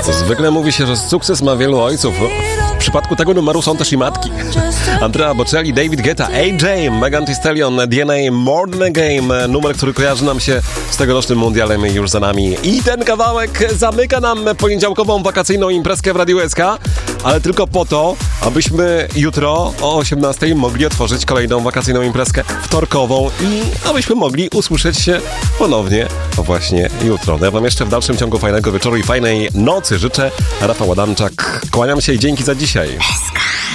Zwykle mówi się, że sukces ma wielu ojców. W przypadku tego numeru są też i matki. Andrea Bocelli, David Guetta, AJ, Megan Thee Stallion, DNA, More Than a Game. Numer, który kojarzy nam się z tegorocznym mundialem już za nami. I ten kawałek zamyka nam poniedziałkową wakacyjną imprezkę w Radiu SK, ale tylko po to, abyśmy jutro o 18:00 mogli otworzyć kolejną wakacyjną imprezkę wtorkową i abyśmy mogli usłyszeć się ponownie właśnie jutro. Ja wam jeszcze w dalszym ciągu fajnego wieczoru i fajnej nocy życzę. Rafał Adamczak, kłaniam się i dzięki za dzisiaj.